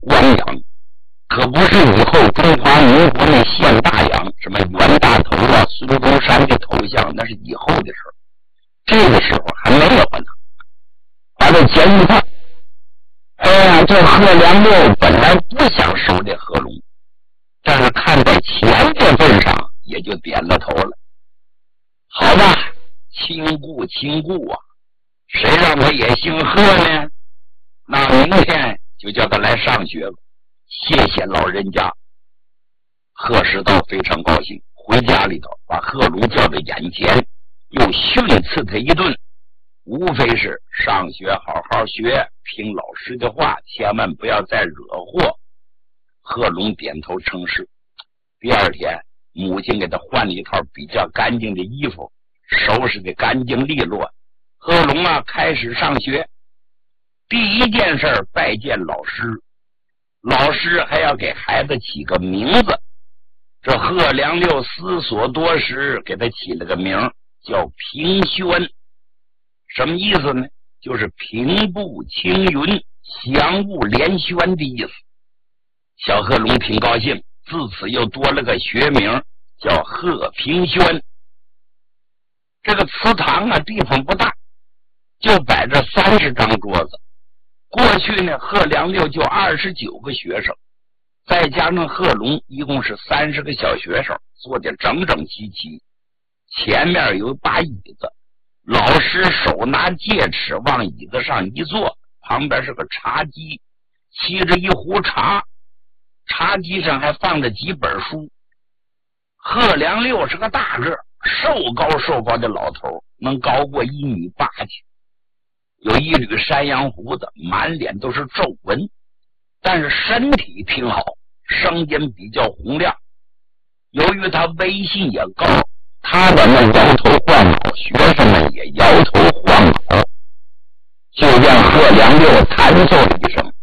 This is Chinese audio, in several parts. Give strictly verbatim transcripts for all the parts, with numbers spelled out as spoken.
汪洋，可不是以后中华民国那现大洋什么袁大头啊、孙中山的头像，那是以后的事儿。这个时候还没有呢。把这检举他，哎呀，这贺良六本来不想收这贺龙，但是看在钱这份上，也就点了头了。好吧，亲故亲故啊，谁让他也姓贺呢？那明天就叫他来上学了。谢谢老人家。贺世道非常高兴，回家里头把贺龙叫到眼前，又训斥他一顿，无非是上学好好学，听老师的话，千万不要再惹祸。贺龙点头称是。第二天，母亲给他换了一套比较干净的衣服，收拾的干净利落。贺龙啊，开始上学。第一件事拜见老师，老师还要给孩子起个名字。这贺良六思索多时，给他起了个名叫平轩。什么意思呢？就是平步青云、祥物连轩的意思。小贺龙挺高兴，自此又多了个学名叫贺平轩。这个祠堂啊，地方不大，就摆着三十张桌子。过去呢，贺良六就二十九个学生，再加上贺龙，一共是三十个小学生，坐得整整齐齐。前面有一把椅子，老师手拿戒尺往椅子上一坐，旁边是个茶几，沏着一壶茶，茶几上还放着几本书。贺良六是个大个，瘦高瘦高的老头，能高过一米八去，有一缕山羊胡子，满脸都是皱纹，但是身体挺好，声音比较洪亮。由于他威信也高，他在那摇头晃脑，学生们也摇头晃脑，就让贺良六弹奏了一声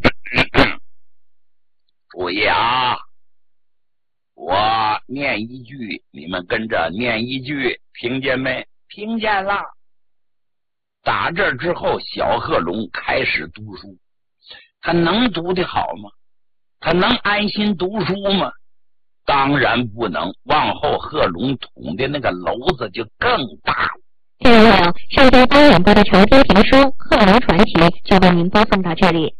注意啊，我念一句，你们跟着念一句，听见没？听见了。打这之后，小贺龙开始读书。他能读得好吗？他能安心读书吗？当然不能。往后贺龙捅的那个篓子就更大了。 听众朋友，上周八晚播的朝天评书《贺龙传奇》就为您播送到这里。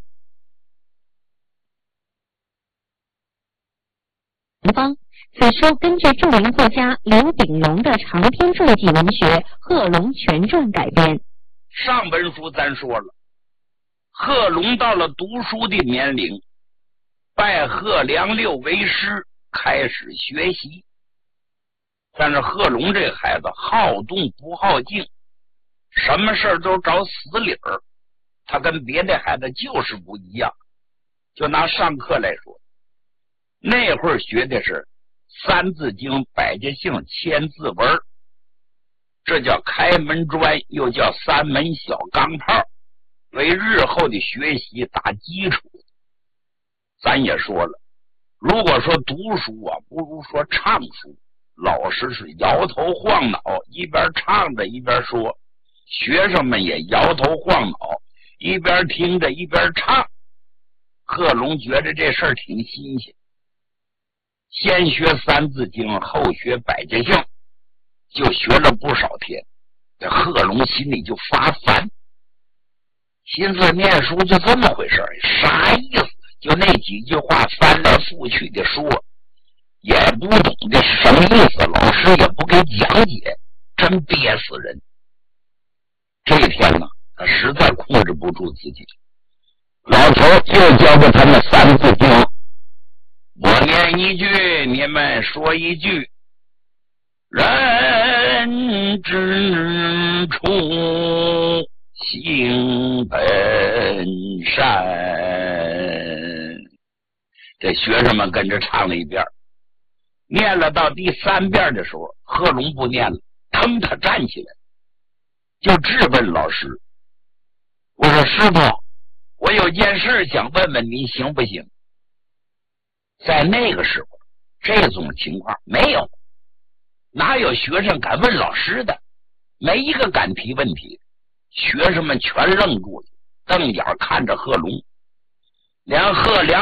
方此书根据著名作家刘炳荣的长篇传记文学《贺龙全传》改编。 上本书咱说了，贺龙到了读书的年龄，拜贺良六为师，开始学习。但是贺龙这孩子好动不好静，什么事都找死理儿，他跟别的孩子就是不一样。就拿上课来说，那会儿学的是三字经、百家姓、千字文，这叫开门砖，又叫三门小钢炮，为日后的学习打基础。咱也说了，如果说读书啊，不如说唱书。老师是摇头晃脑，一边唱着一边说，学生们也摇头晃脑，一边听着一边唱。贺龙觉得这事儿挺新鲜，先学三字经，后学百家姓，就学了不少天。这贺龙心里就发烦，心思念书就这么回事，啥意思？就那几句话翻来覆去的说，也不懂得什么意思，老师也不给讲解，真憋死人。这一天呢，他实在控制不住自己，老头又教给他们三字经，我念一句，你们说一句。人之初，性本善。这学生们跟着唱了一遍，念了到第三遍的时候，贺龙不念了，腾他站起来，就质问老师，我说师傅，我有件事想问问您行不行？在那个时候这种情况没有，哪有学生敢问老师的？没一个敢提问题。学生们全愣住了，瞪眼看着贺龙。 连贺良